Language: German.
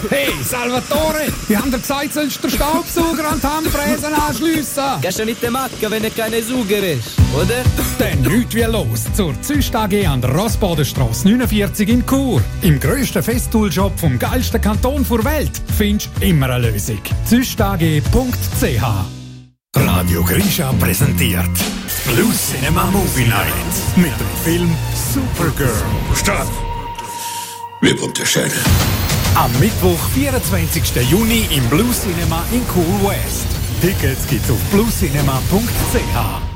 Hey, Salvatore, wir haben dir gesagt, sollst du den Staubsauger an die Handfräse anschliessen. Kannst du nicht machen, wenn er keine Sauger ist, oder? Dann nichts wie los zur Züst AG an der Rossbadenstrasse 49 in Chur. Im grössten Festool-Shop vom geilsten Kanton der Welt findest du immer eine Lösung. züstag.ch. Radio Grisha präsentiert Plus Cinema Movie Night mit dem Film Supergirl. Stopp! Mir kommt der Schädel. Am Mittwoch, 24. Juni im Blue Cinema in Cool West. Tickets gibt's auf bluecinema.ch.